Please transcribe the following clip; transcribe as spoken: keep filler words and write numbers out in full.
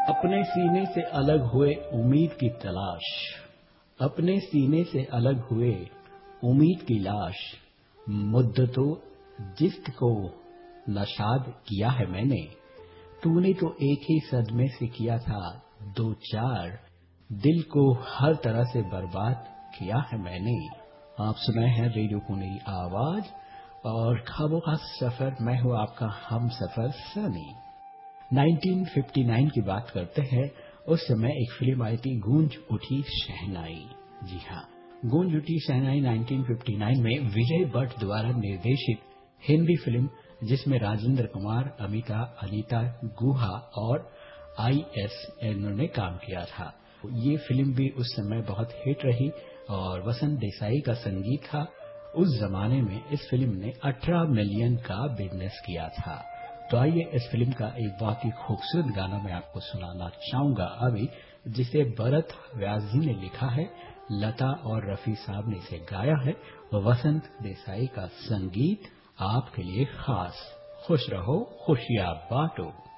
अपने सीने से अलग हुए उम्मीद की तलाश, अपने सीने से अलग हुए उम्मीद की लाश, मुद्दतों जिस्म को नशाद किया है मैंने, तूने तो एक ही सदमे से किया था दो चार, दिल को हर तरह से बर्बाद किया है मैंने। आप सुनाए हैं रेडियो पुनेरी आवाज और ख्वाबों का सफर, मैं हूं आपका हम सफर सनी। उन्नीस सौ उनसठ की बात करते हैं। उस समय एक फिल्म आई थी, गूंज उठी शहनाई। जी हाँ, गूंज उठी शहनाई उन्नीस सौ उनसठ में विजय भट्ट द्वारा निर्देशित हिंदी फिल्म, जिसमें राजेंद्र कुमार, अमिता, अनीता गुहा और आई एस एन ने काम किया था। ये फिल्म भी उस समय बहुत हिट रही और वसंत देसाई का संगीत था। उस जमाने में इस फिल्म ने अठारह मिलियन का बिजनेस किया था। तो आइए इस फिल्म का एक बहुत ही खूबसूरत गाना मैं आपको सुनाना चाहूंगा अभी, जिसे भरत व्यास जी ने लिखा है, लता और रफी साहब ने इसे गाया है, वसंत देसाई का संगीत आपके लिए खास। खुश रहो, खुशियां बांटो।